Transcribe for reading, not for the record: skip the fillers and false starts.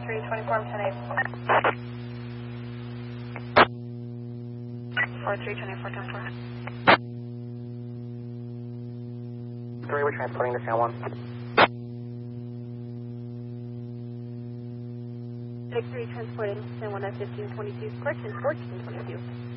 3, 24, 10, 4, 3, 24, 10, 4. 3, we're transporting to San Juan. 6-3 transporting San Juan at 1522, correction 1422.